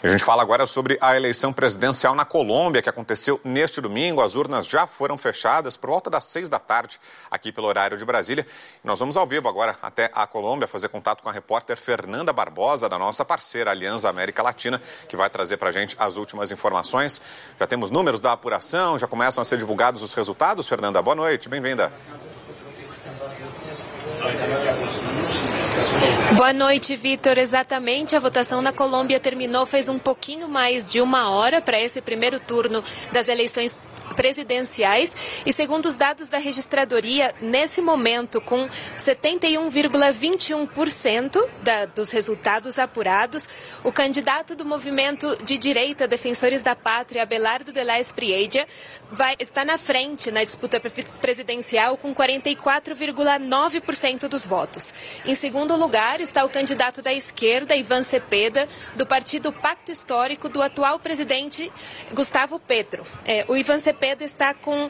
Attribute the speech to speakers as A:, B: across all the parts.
A: A gente fala agora sobre a eleição presidencial na Colômbia, que aconteceu neste domingo. As urnas já foram fechadas por volta das 6 da tarde, aqui pelo horário de Brasília. Nós vamos ao vivo agora até a Colômbia fazer contato com a repórter Fernanda Barbosa, da nossa parceira Aliança América Latina, que vai trazer para a gente as últimas informações. Já temos números da apuração, já começam a ser divulgados os resultados. Fernanda, boa noite, bem-vinda.
B: Boa noite, Vitor. Exatamente, a votação na Colômbia terminou faz um pouquinho mais de uma hora para esse primeiro turno das eleições presidenciais e, segundo os dados da registradoria, nesse momento, com 71,21% dos resultados apurados, o candidato do movimento de direita Defensores da Pátria, Abelardo de la Espriella, está na frente na disputa presidencial com 44,9% dos votos. Em segundo lugar está o candidato da esquerda, Iván Cepeda, do partido Pacto Histórico do atual presidente Gustavo Petro. O Iván Cepeda está com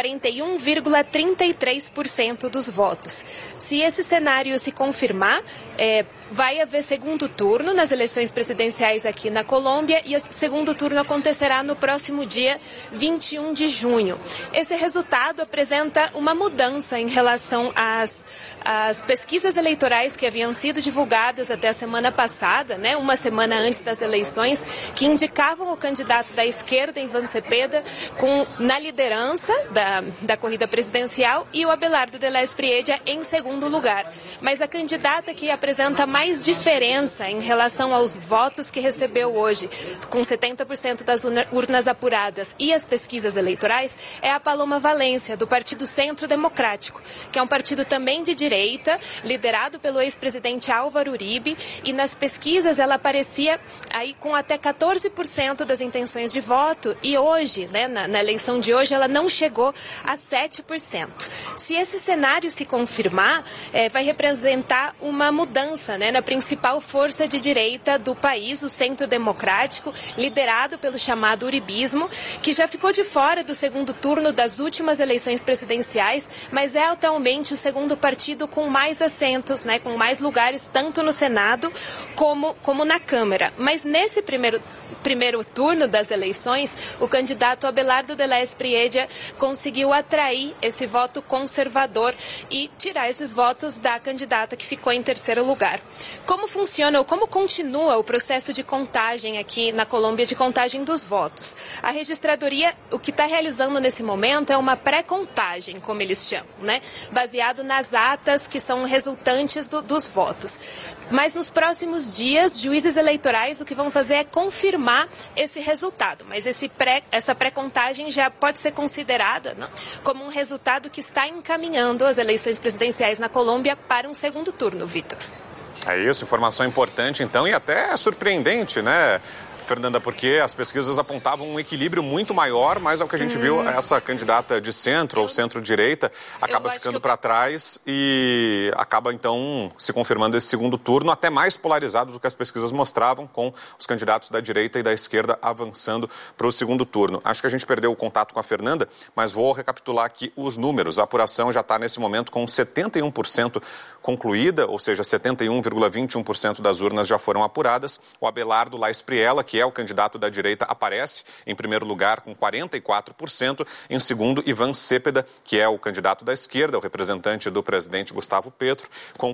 B: 41,33% dos votos. Se esse cenário se confirmar, vai haver segundo turno nas eleições presidenciais aqui na Colômbia e o segundo turno acontecerá no próximo dia 21 de junho. Esse resultado apresenta uma mudança em relação às pesquisas eleitorais que haviam sido divulgadas até a semana passada, né, uma semana antes das eleições, que indicavam o candidato da esquerda, Iván Cepeda, na liderança da corrida presidencial e o Abelardo de la Espriella em segundo lugar. Mas a candidata que apresenta mais diferença em relação aos votos que recebeu hoje, com 70% das urnas apuradas e as pesquisas eleitorais, é a Paloma Valencia, do Partido Centro Democrático, que é um partido também de direita, liderado pelo ex-presidente Álvaro Uribe, e nas pesquisas ela aparecia aí com até 14% das intenções de voto, e hoje, né, na eleição de hoje, ela não chegou a 7%. Se esse cenário se confirmar, vai representar uma mudança, né, na principal força de direita do país, o Centro Democrático, liderado pelo chamado uribismo, que já ficou de fora do segundo turno das últimas eleições presidenciais, mas é atualmente o segundo partido com mais assentos, né, com mais lugares, tanto no Senado como na Câmara. Mas nesse primeiro turno das eleições, o candidato Abelardo de la Espriella conseguiu atrair esse voto conservador e tirar esses votos da candidata que ficou em terceiro lugar. Como funciona ou como continua o processo de contagem aqui na Colômbia, de contagem dos votos? A registradoria, o que está realizando nesse momento é uma pré-contagem, como eles chamam, né? Baseado nas atas que são resultantes dos votos. Mas nos próximos dias, juízes eleitorais o que vão fazer é confirmar esse resultado. Mas essa pré-contagem já pode ser considerada, não, como um resultado que está encaminhando as eleições presidenciais na Colômbia para um segundo turno, Vitor.
A: É isso, informação importante então e até surpreendente, né, Fernanda, porque as pesquisas apontavam um equilíbrio muito maior, mas ao que a gente viu, essa candidata de centro ou centro-direita acaba ficando para trás e acaba então se confirmando esse segundo turno, até mais polarizado do que as pesquisas mostravam, com os candidatos da direita e da esquerda avançando para o segundo turno. Acho que a gente perdeu o contato com a Fernanda, mas vou recapitular aqui os números. A apuração já está nesse momento com 71% concluída, ou seja, 71,21% das urnas já foram apuradas. O Abelardo la Espriella, que é o candidato da direita, aparece em primeiro lugar com 44%. Em segundo, Iván Cepeda, que é o candidato da esquerda, o representante do presidente Gustavo Petro, com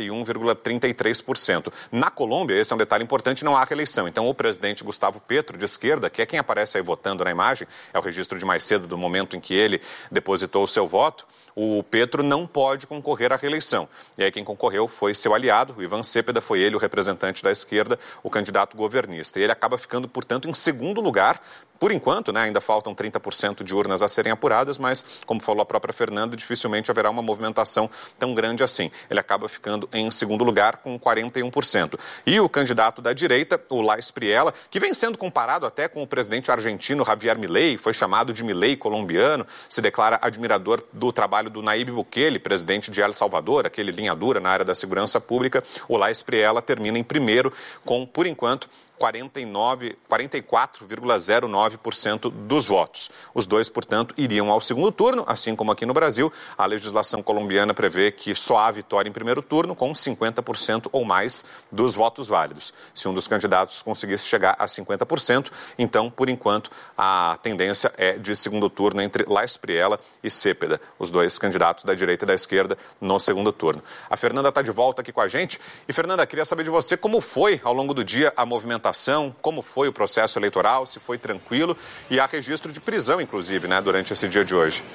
A: 41,33%. Na Colômbia, esse é um detalhe importante, não há reeleição. Então, o presidente Gustavo Petro, de esquerda, que é quem aparece aí votando na imagem, é o registro de mais cedo do momento em que ele depositou o seu voto, o Petro não pode concorrer à reeleição. E aí quem concorreu foi seu aliado, o Iván Cepeda, foi ele o representante da esquerda, o candidato governista. E ele acaba ficando, portanto, em segundo lugar. Por enquanto, né, ainda faltam 30% de urnas a serem apuradas, mas, como falou a própria Fernanda, dificilmente haverá uma movimentação tão grande assim. Ele acaba ficando em segundo lugar com 41%. E o candidato da direita, o La Espriella, que vem sendo comparado até com o presidente argentino Javier Milei, foi chamado de Milei colombiano, se declara admirador do trabalho do Nayib Bukele, presidente de El Salvador, aquele linha dura na área da segurança pública. O La Espriella termina em primeiro com, por enquanto, 44,09% 49% dos votos. Os dois, portanto, iriam ao segundo turno, assim como aqui no Brasil. A legislação colombiana prevê que só há vitória em primeiro turno com 50% ou mais dos votos válidos. Se um dos candidatos conseguisse chegar a 50%, então, por enquanto, a tendência é de segundo turno entre La Espriella e Cepeda, os dois candidatos da direita e da esquerda no segundo turno. A Fernanda está de volta aqui com a gente. E, Fernanda, queria saber de você como foi ao longo do dia a movimentação, como foi o processo eleitoral, se foi tranquilo, e há registro de prisão, inclusive, né, durante esse dia de hoje.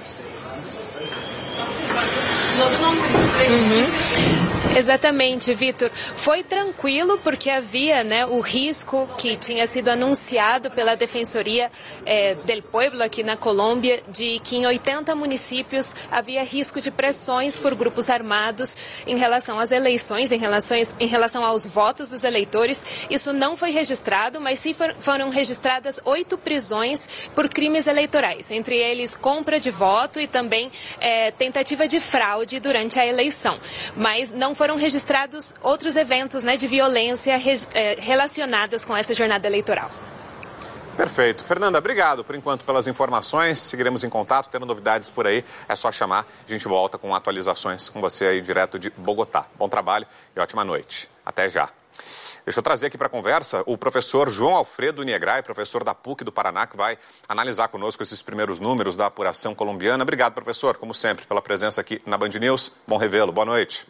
B: Exatamente, Vitor. Foi tranquilo porque havia, o risco que tinha sido anunciado pela Defensoria del Pueblo aqui na Colômbia, de que em 80 municípios havia risco de pressões por grupos armados em relação às eleições, em relação aos votos dos eleitores. Isso não foi registrado, mas sim foram registradas 8 prisões por crimes eleitorais, entre eles compra de voto e também tentativa de fraude durante a eleição. Mas não foram registrados outros eventos de violência relacionadas com essa jornada eleitoral.
A: Perfeito. Fernanda, obrigado por enquanto pelas informações. Seguiremos em contato, tendo novidades por aí, é só chamar. A gente volta com atualizações com você aí direto de Bogotá. Bom trabalho e ótima noite. Até já. Deixa eu trazer aqui para a conversa o professor João Alfredo Niegrai, professor da PUC do Paraná, que vai analisar conosco esses primeiros números da apuração colombiana. Obrigado, professor, como sempre, pela presença aqui na Band News. Bom revê-lo. Boa noite.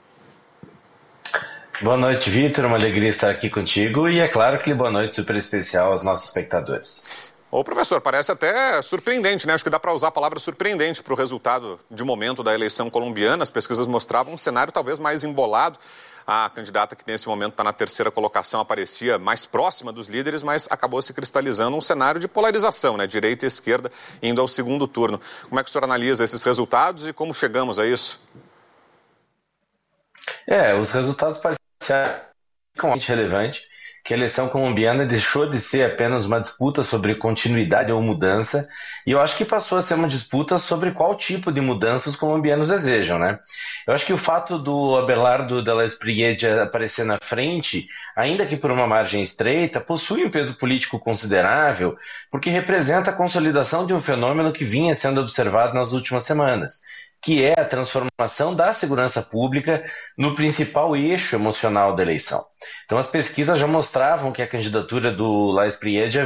C: Boa noite, Vitor. Uma alegria estar aqui contigo e, é claro, que boa noite super especial aos nossos espectadores.
A: Ô, professor, parece até surpreendente, né? Acho que dá para usar a palavra surpreendente para o resultado de momento da eleição colombiana. As pesquisas mostravam um cenário talvez mais embolado. A candidata que nesse momento está na terceira colocação aparecia mais próxima dos líderes, mas acabou se cristalizando um cenário de polarização, né? Direita e esquerda indo ao segundo turno. Como é que o senhor analisa esses resultados e como chegamos a isso?
C: Os resultados parecem extremamente relevantes, que a eleição colombiana deixou de ser apenas uma disputa sobre continuidade ou mudança, e eu acho que passou a ser uma disputa sobre qual tipo de mudança os colombianos desejam, né? Eu acho que o fato do Abelardo de la Espriella aparecer na frente, ainda que por uma margem estreita, possui um peso político considerável, porque representa a consolidação de um fenômeno que vinha sendo observado nas últimas semanas, que é a transformação da segurança pública no principal eixo emocional da eleição. Então as pesquisas já mostravam que a candidatura do La Espriella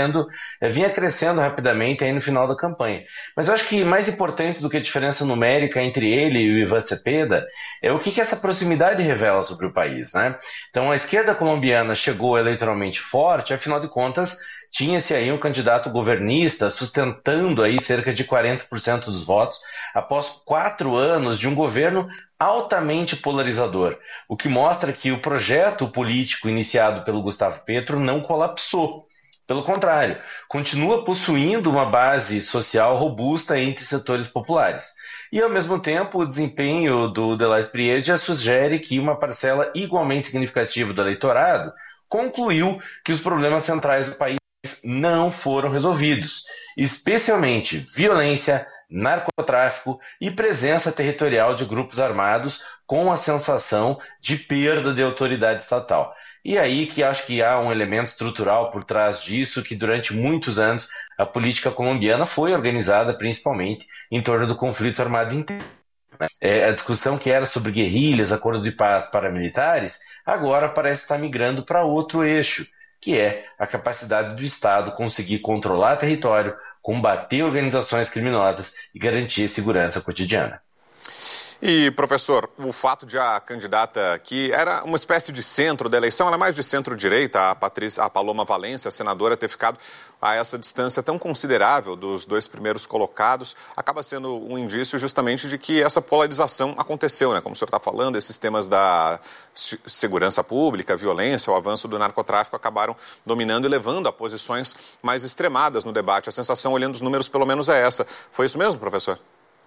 C: vinha crescendo rapidamente aí no final da campanha. Mas eu acho que mais importante do que a diferença numérica entre ele e o Iván Cepeda é o que essa proximidade revela sobre o país, né? Então a esquerda colombiana chegou eleitoralmente forte, afinal de contas, tinha-se aí um candidato governista sustentando aí cerca de 40% dos votos após 4 anos de um governo altamente polarizador, o que mostra que o projeto político iniciado pelo Gustavo Petro não colapsou. Pelo contrário, continua possuindo uma base social robusta entre setores populares. E, ao mesmo tempo, o desempenho do de la Espriella sugere que uma parcela igualmente significativa do eleitorado concluiu que os problemas centrais do país não foram resolvidos, especialmente violência, narcotráfico e presença territorial de grupos armados com a sensação de perda de autoridade estatal. E aí que acho que há um elemento estrutural por trás disso, que durante muitos anos a política colombiana foi organizada principalmente em torno do conflito armado interno. A discussão que era sobre guerrilhas, acordo de paz paramilitares, agora parece estar migrando para outro eixo, que é a capacidade do Estado conseguir controlar território, combater organizações criminosas e garantir segurança cotidiana.
A: E, professor, o fato de a candidata que era uma espécie de centro da eleição, ela é mais de centro-direita, a Paloma Valencia, a senadora, ter ficado a essa distância tão considerável dos dois primeiros colocados, acaba sendo um indício justamente de que essa polarização aconteceu, né? Como o senhor está falando, esses temas da segurança pública, violência, o avanço do narcotráfico acabaram dominando e levando a posições mais extremadas no debate. A sensação, olhando os números, pelo menos é essa. Foi isso mesmo, professor?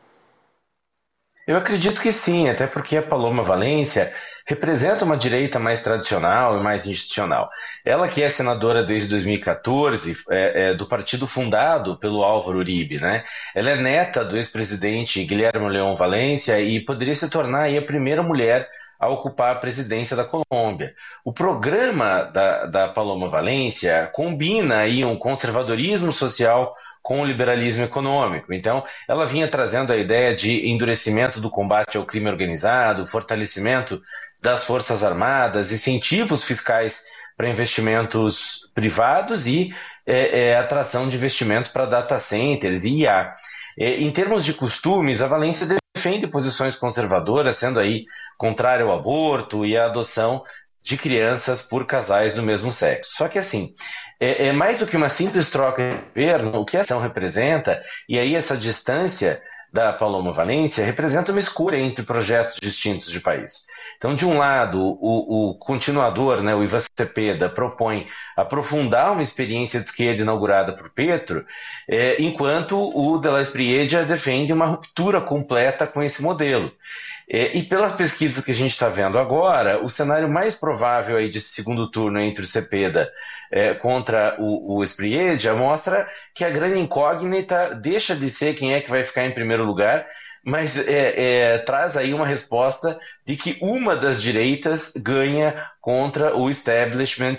C: Eu acredito que sim, até porque a Paloma Valencia representa uma direita mais tradicional e mais institucional. Ela que é senadora desde 2014, do partido fundado pelo Álvaro Uribe, né? Ela é neta do ex-presidente Guilherme León Valencia e poderia se tornar aí a primeira mulher a ocupar a presidência da Colômbia. O programa da Paloma Valencia combina aí um conservadorismo social com o liberalismo econômico. Então, ela vinha trazendo a ideia de endurecimento do combate ao crime organizado, fortalecimento das Forças Armadas, incentivos fiscais para investimentos privados e atração de investimentos para data centers e IA. Em termos de costumes, a Valência defende posições conservadoras, sendo aí contrária ao aborto e à adoção de crianças por casais do mesmo sexo. Só que assim, mais do que uma simples troca de governo, o que a ação representa, e aí essa distância da Paloma Valencia representa uma escolha entre projetos distintos de país. Então, de um lado, o continuador, né, o Ivan Cepeda, propõe aprofundar uma experiência de esquerda inaugurada por Petro, enquanto o de la Espriella defende uma ruptura completa com esse modelo. E pelas pesquisas que a gente está vendo agora, o cenário mais provável aí de segundo turno entre o Cepeda contra o Espriella mostra que a grande incógnita deixa de ser quem é que vai ficar em primeiro lugar, mas traz aí uma resposta de que uma das direitas ganha contra o establishment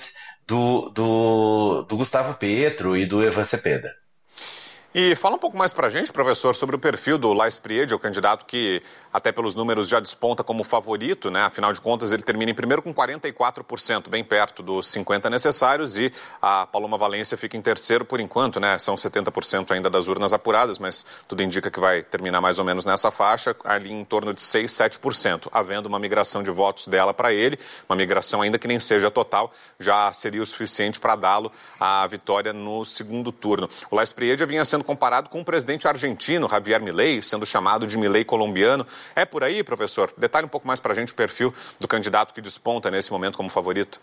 C: do Gustavo Petro e do Ivan Cepeda.
A: E fala um pouco mais para a gente, professor, sobre o perfil do La Espriella, o candidato que, até pelos números, já desponta como favorito, né? Afinal de contas, ele termina em primeiro com 44%, bem perto dos 50% necessários, e a Paloma Valencia fica em terceiro por enquanto, né? São 70% ainda das urnas apuradas, mas tudo indica que vai terminar mais ou menos nessa faixa, ali em torno de 6%, 7%, havendo uma migração de votos dela para ele, uma migração ainda que nem seja total, já seria o suficiente para dá-lo a vitória no segundo turno. O La Espriella vinha sendo comparado com o presidente argentino, Javier Milei, sendo chamado de Milei colombiano. É por aí, professor? Detalhe um pouco mais para a gente o perfil do candidato que desponta nesse momento como favorito.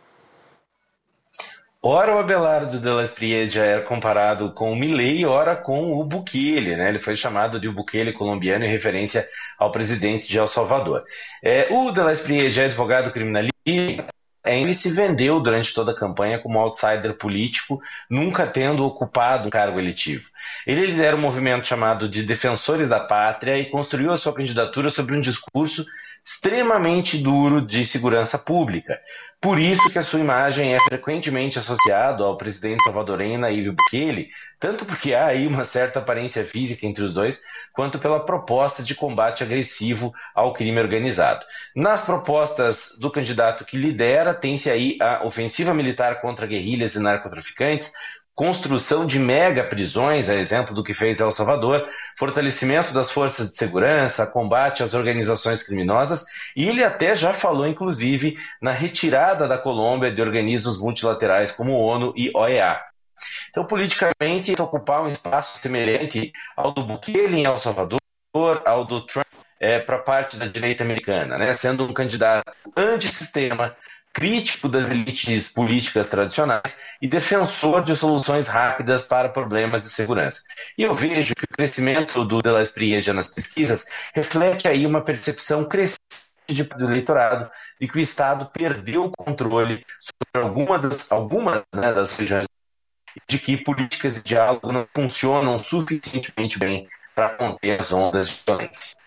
C: Ora o Abelardo de la Espriella era comparado com o Milei, ora com o Bukele, né? Ele foi chamado de o Bukele colombiano em referência ao presidente de El Salvador. O de la Espriella é advogado criminalista. Ele se vendeu durante toda a campanha como outsider político, nunca tendo ocupado um cargo eletivo. Ele lidera um movimento chamado de Defensores da Pátria e construiu a sua candidatura sobre um discurso extremamente duro de segurança pública. Por isso que a sua imagem é frequentemente associada ao presidente salvadorenho Nayib Bukele, tanto porque há aí uma certa aparência física entre os dois, quanto pela proposta de combate agressivo ao crime organizado. Nas propostas do candidato que lidera, tem-se aí a ofensiva militar contra guerrilhas e narcotraficantes, construção de mega prisões, a exemplo do que fez El Salvador, fortalecimento das forças de segurança, combate às organizações criminosas, e ele até já falou, inclusive, na retirada da Colômbia de organismos multilaterais como ONU e OEA. Então, politicamente, ocupar um espaço semelhante ao do Bukele em El Salvador, ao do Trump para parte da direita americana, né? Sendo um candidato antissistema, crítico das elites políticas tradicionais e defensor de soluções rápidas para problemas de segurança. E eu vejo que o crescimento do de la Espriella nas pesquisas reflete aí uma percepção crescente do eleitorado de que o Estado perdeu o controle sobre algumas das regiões, de que políticas de diálogo não funcionam suficientemente bem para conter as ondas de violência.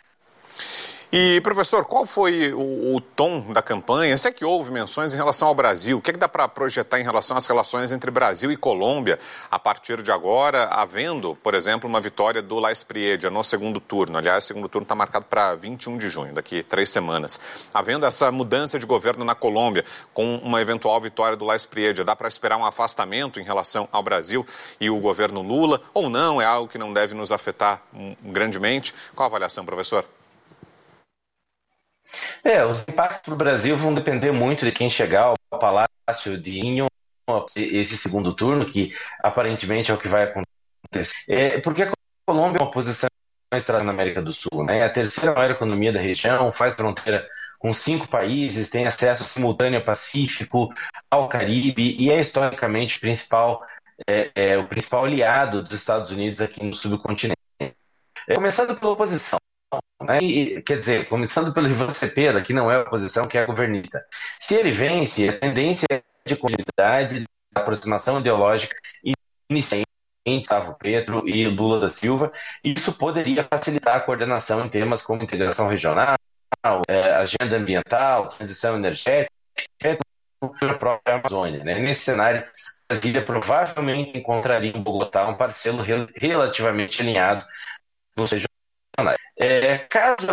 A: E, professor, qual foi o tom da campanha? Se é que houve menções em relação ao Brasil, o que é que dá para projetar em relação às relações entre Brasil e Colômbia a partir de agora, havendo, por exemplo, uma vitória do La Espriella no segundo turno? Aliás, o segundo turno está marcado para 21 de junho, daqui 3 semanas. Havendo essa mudança de governo na Colômbia, com uma eventual vitória do La Espriella, dá para esperar um afastamento em relação ao Brasil e o governo Lula? Ou não? É algo que não deve nos afetar grandemente? Qual a avaliação, professor?
C: Os impactos para o Brasil vão depender muito de quem chegar ao Palácio de Inho esse segundo turno, que aparentemente é o que vai acontecer. Porque a Colômbia é uma posição estratégica na América do Sul, né? É a terceira maior economia da região, faz fronteira com 5 países, tem acesso simultâneo ao Pacífico, ao Caribe e é historicamente o principal aliado dos Estados Unidos aqui no subcontinente. Começando pela oposição. Quer dizer, começando pelo Ivan Cepeda, que não é a oposição, que é a governista. Se ele vence, a tendência é de continuidade, de aproximação ideológica iniciante entre Gustavo Petro e Lula da Silva, e isso poderia facilitar a coordenação em temas como integração regional, agenda ambiental, transição energética, a própria Amazônia. Né? Nesse cenário, Brasília provavelmente encontraria em Bogotá um parceiro relativamente alinhado, não seja caso